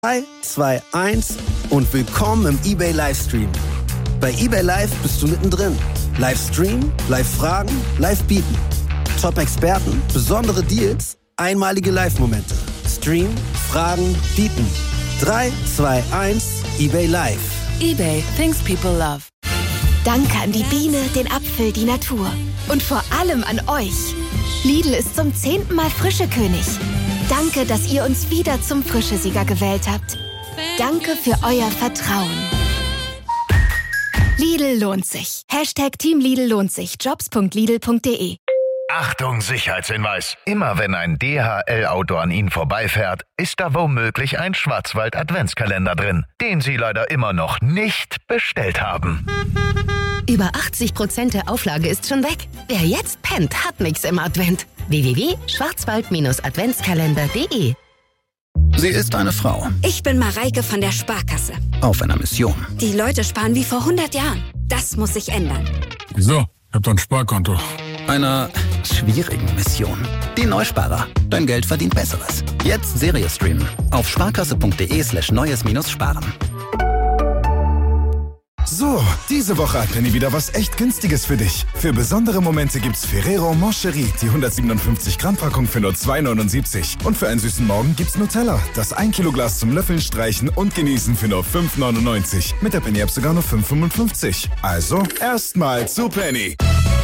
3, 2, 1 und willkommen im eBay Livestream. Bei eBay Live bist du mittendrin. Live streamen, live fragen, live bieten. Top-Experten, besondere Deals, einmalige Live-Momente. Stream, fragen, bieten. 3, 2, 1, eBay Live. eBay, things people love. Danke an die Biene, den Apfel, die Natur. Und vor allem an euch. Lidl ist zum 10. Mal Frischekönig. Danke, dass ihr uns wieder zum Frischesieger gewählt habt. Danke für euer Vertrauen. Lidl lohnt sich. Team Lidl lohnt sich. Jobs.lidl.de. Achtung, Sicherheitshinweis. Immer wenn ein DHL-Auto an Ihnen vorbeifährt, ist da womöglich ein Schwarzwald-Adventskalender drin, den Sie leider immer noch nicht bestellt haben. Über 80% der Auflage ist schon weg. Wer jetzt pennt, hat nichts im Advent. www.schwarzwald-adventskalender.de. Sie ist eine Frau. Ich bin Mareike von der Sparkasse. Auf einer Mission. Die Leute sparen wie vor 100 Jahren. Das muss sich ändern. Wieso? Ich hab doch ein Sparkonto. Einer schwierigen Mission. Die Neusparer. Dein Geld verdient Besseres. Jetzt Serie streamen. Auf sparkasse.de/neues-sparen. So, diese Woche hat Penny wieder was echt Günstiges für dich. Für besondere Momente gibt's Ferrero Moncherie, die 157 Gramm Packung für nur 2,79. Und für einen süßen Morgen gibt's Nutella, das 1 Kilo Glas zum Löffeln, Streichen und Genießen für nur 5,99. Mit der Penny-App sogar nur 5,55. Also, erstmal zu Penny.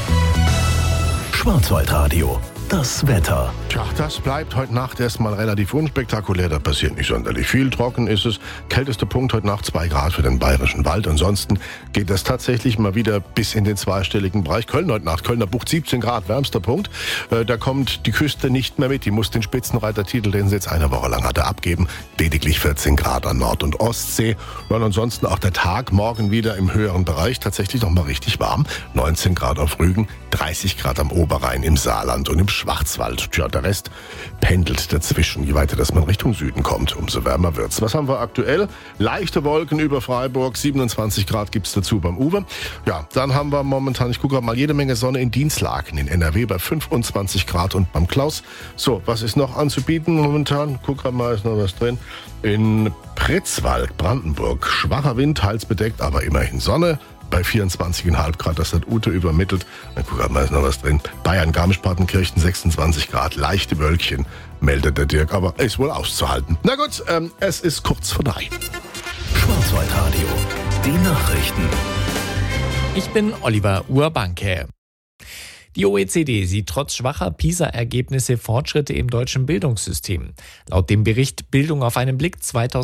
Schwarzwaldradio. Das Wetter. Tja, das bleibt heute Nacht erstmal relativ unspektakulär. Da passiert nicht sonderlich viel. Trocken ist es. Kältester Punkt heute Nacht 2 Grad für den Bayerischen Wald. Ansonsten geht das tatsächlich mal wieder bis in den zweistelligen Bereich. Köln heute Nacht. Kölner Bucht 17 Grad, wärmster Punkt. Da kommt die Küste nicht mehr mit. Die muss den Spitzenreitertitel, den sie jetzt eine Woche lang hatte, abgeben. Lediglich 14 Grad an Nord- und Ostsee. Und ansonsten auch der Tag morgen wieder im höheren Bereich. Tatsächlich noch mal richtig warm. 19 Grad auf Rügen, 30 Grad am Oberrhein, im Saarland und im Schwarzwald. Tja, der Rest pendelt dazwischen. Je weiter das man Richtung Süden kommt, umso wärmer wird's. Was haben wir aktuell? Leichte Wolken über Freiburg, 27 Grad gibt's dazu beim Uwe. Ja, dann haben wir momentan, ich gucke gerade mal, jede Menge Sonne in Dinslaken in NRW bei 25 Grad und beim Klaus. So, was ist noch anzubieten momentan? Guck gerade mal, ist noch was drin. In Pritzwalk, Brandenburg, schwacher Wind, teils bedeckt, aber immerhin Sonne. Bei 24,5 Grad, das hat Ute übermittelt. Dann guck mal, ist noch was drin. Bayern, Garmisch-Partenkirchen, 26 Grad, leichte Wölkchen, meldet der Dirk, aber ist wohl auszuhalten. Na gut, es ist kurz vor 3. Schwarzwaldradio. Die Nachrichten. Ich bin Oliver Urbanke. Die OECD sieht trotz schwacher PISA-Ergebnisse Fortschritte im deutschen Bildungssystem. Laut dem Bericht Bildung auf einen Blick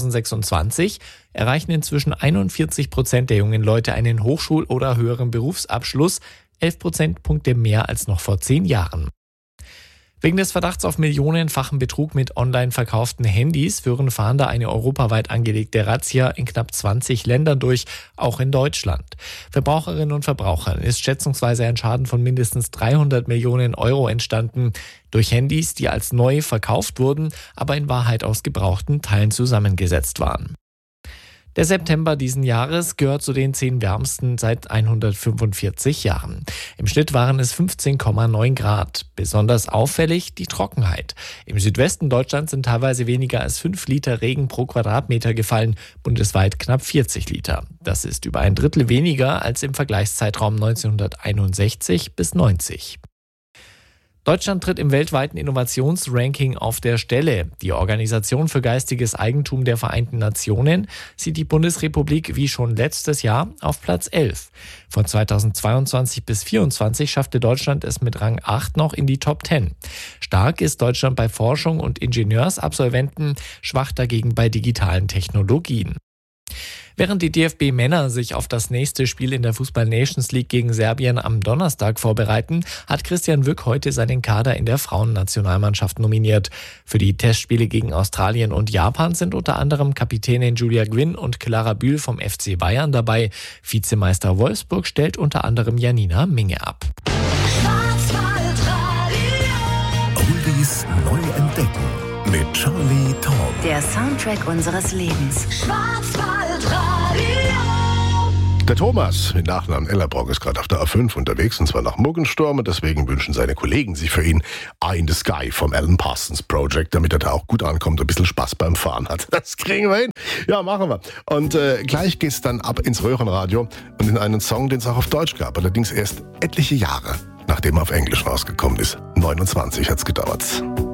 2026 erreichen inzwischen 41% der jungen Leute einen Hochschul- oder höheren Berufsabschluss, 11 Prozentpunkte mehr als noch vor 10 Jahren. Wegen des Verdachts auf millionenfachen Betrug mit online verkauften Handys führen Fahnder eine europaweit angelegte Razzia in knapp 20 Ländern durch, auch in Deutschland. Verbraucherinnen und Verbrauchern ist schätzungsweise ein Schaden von mindestens 300 Millionen Euro entstanden durch Handys, die als neu verkauft wurden, aber in Wahrheit aus gebrauchten Teilen zusammengesetzt waren. Der September diesen Jahres gehört zu den 10 wärmsten seit 145 Jahren. Im Schnitt waren es 15,9 Grad. Besonders auffällig die Trockenheit. Im Südwesten Deutschlands sind teilweise weniger als 5 Liter Regen pro Quadratmeter gefallen, bundesweit knapp 40 Liter. Das ist über ein Drittel weniger als im Vergleichszeitraum 1961 bis 90. Deutschland tritt im weltweiten Innovationsranking auf der Stelle. Die Organisation für geistiges Eigentum der Vereinten Nationen sieht die Bundesrepublik wie schon letztes Jahr auf Platz 11. Von 2022 bis 2024 schaffte Deutschland es mit Rang 8 noch in die Top 10. Stark ist Deutschland bei Forschung und Ingenieursabsolventen, schwach dagegen bei digitalen Technologien. Während die DFB-Männer sich auf das nächste Spiel in der Fußball-Nations League gegen Serbien am Donnerstag vorbereiten, hat Christian Wück heute seinen Kader in der Frauennationalmannschaft nominiert. Für die Testspiele gegen Australien und Japan sind unter anderem Kapitänin Julia Gwynn und Clara Bühl vom FC Bayern dabei. Vizemeister Wolfsburg stellt unter anderem Janina Minge ab. Oldies neu entdecken mit Charlie Tom. Der Soundtrack unseres Lebens. Schwarzwaldradio. Der Thomas mit Nachnamen Ellerbrock ist gerade auf der A5 unterwegs, und zwar nach Muggensturm, und deswegen wünschen seine Kollegen sich für ihn Eye in the Sky vom Alan Parsons Project, damit er da auch gut ankommt und ein bisschen Spaß beim Fahren hat. Das kriegen wir hin. Ja, machen wir. Und gleich geht's dann ab ins Röhrenradio und in einen Song, den es auch auf Deutsch gab, allerdings erst etliche Jahre, nachdem er auf Englisch rausgekommen ist. 29 hat's gedauert.